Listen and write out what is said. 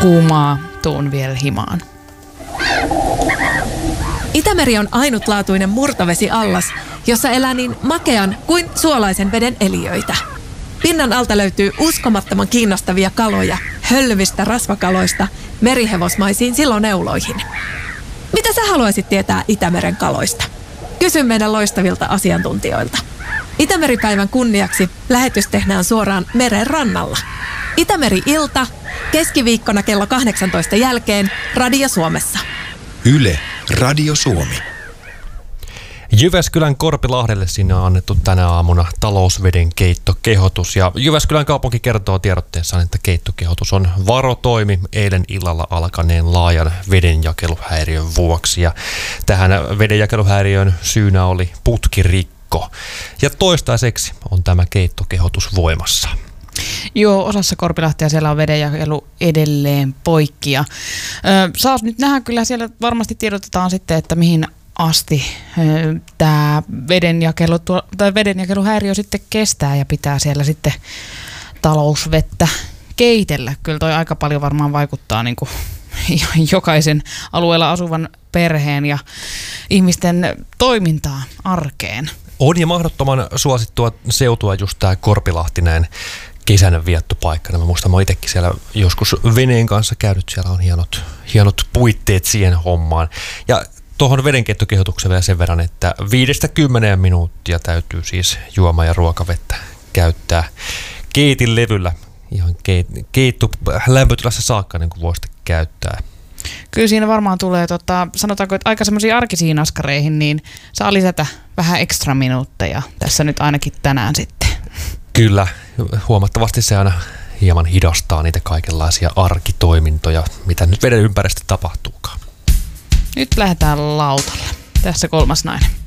kuumaa, tuun vielä himaan. Itämeri on ainutlaatuinen murtovesiallas, jossa elää niin makean kuin suolaisen veden eliöitä. Pinnan alta löytyy uskomattoman kiinnostavia kaloja, hölvistä rasvakaloista merihevosmaisiin siloneuloihin. Mitä sä haluaisit tietää Itämeren kaloista? Kysy meidän loistavilta asiantuntijoilta. Itämeripäivän kunniaksi lähetys tehdään suoraan meren rannalla. Itämeri-ilta, keskiviikkona kello 18 jälkeen Radio Suomessa. Yle, Radio Suomi. Jyväskylän Korpilahdelle sinne on annettu tänä aamuna talousveden keittokehotus. Ja Jyväskylän kaupunki kertoo tiedotteessaan, että keittokehotus on varotoimi eilen illalla alkaneen laajan vedenjakeluhäiriön vuoksi. Ja tähän vedenjakeluhäiriön syynä oli putkirikko. Ja toistaiseksi on tämä keittokehotus voimassa. Joo, osassa Korpilahtia siellä on vedenjakelu edelleen poikki. Ja, saas nyt nähdä, kyllä siellä varmasti tiedotetaan sitten, että mihin asti tämä vedenjakeluhäiriö sitten kestää ja pitää siellä sitten talousvettä keitellä. Kyllä toi aika paljon varmaan vaikuttaa niin kuin jokaisen alueella asuvan perheen ja ihmisten toimintaa arkeen. On ja mahdottoman suosittua seutua just tämä Korpilahti näin kesänä viettopaikkana. Mä muistan, mä oon itsekin siellä joskus veneen kanssa käynyt. Siellä on hienot puitteet siihen hommaan. Ja tuohon vedenkeittokehotukseen vielä sen verran, että 5-10 minuuttia täytyy siis juoma- ja ruokavettä käyttää keitin levyllä. Ihan keitto lämpötilassa saakka, niin kuin voisitte käyttää. Kyllä siinä varmaan tulee, sanotaanko, että aika semmoisiin arkisiin askareihin, niin saa lisätä vähän ekstra minuutteja tässä nyt ainakin tänään sitten. Kyllä, huomattavasti se aina hieman hidastaa niitä kaikenlaisia arkitoimintoja, mitä nyt veden ympäristössä tapahtuukaan. Nyt lähdetään lautalle. Tässä kolmas nainen.